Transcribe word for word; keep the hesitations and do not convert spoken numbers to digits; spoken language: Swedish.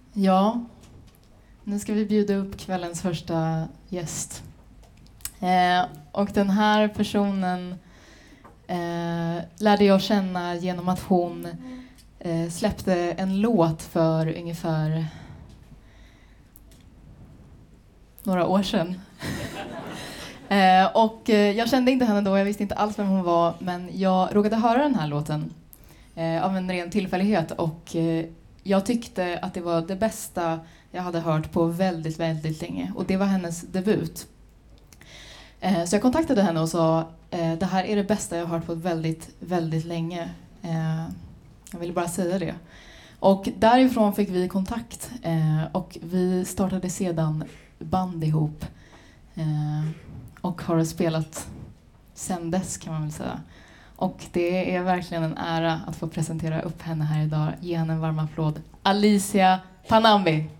Ja, nu ska vi bjuda upp kvällens första gäst. Eh, och den här personen eh, lärde jag känna genom att hon eh, släppte en låt för ungefär några år sedan. eh, och eh, jag kände inte henne då, jag visste inte alls vem hon var, men jag råkade höra den här låten eh, av en ren tillfällighet och eh, jag tyckte att det var det bästa jag hade hört på väldigt, väldigt länge. Och det var hennes debut. Eh, så jag kontaktade henne och sa eh, det här är det bästa jag har hört på väldigt, väldigt länge. Eh, jag ville bara säga det. Och därifrån fick vi kontakt. Eh, och vi startade sedan band ihop. Eh, och har spelat sen dess kan man väl säga. Och det är verkligen en ära att få presentera upp henne här idag. Ge henne en varm applåd. Alicia Panambi.